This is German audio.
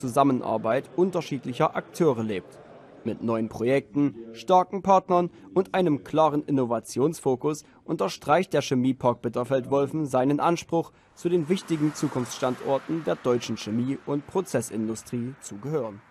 Zusammenarbeit unterschiedlicher Akteure lebt. Mit neuen Projekten, starken Partnern und einem klaren Innovationsfokus unterstreicht der Chemiepark Bitterfeld-Wolfen seinen Anspruch, zu den wichtigen Zukunftsstandorten der deutschen Chemie- und Prozessindustrie zu gehören.